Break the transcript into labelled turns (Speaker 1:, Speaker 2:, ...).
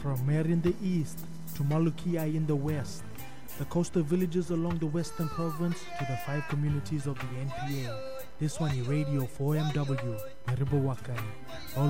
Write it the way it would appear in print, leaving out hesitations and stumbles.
Speaker 1: From Mer in the east to Malukia in the west, the coastal villages along the western province to the 5 communities of the NPA. This one is Radio 4MW, Meribawakani.